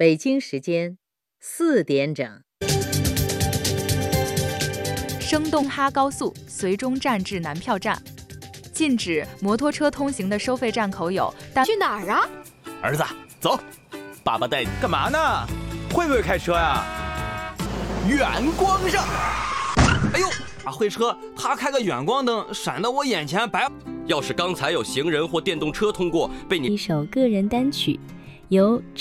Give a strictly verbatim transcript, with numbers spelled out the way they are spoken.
北京时间四点整。 声动哈高速随中站至南票站，禁止摩托车通行的收费站口有。但去哪儿啊？ 儿子，走，爸爸带你干嘛呢？会不会开车呀？ 远光上。 哎呦，啊，会车，他开个远光灯，闪得我眼前白。 要是刚才有行人或电动车通过，被你一首个人单曲，由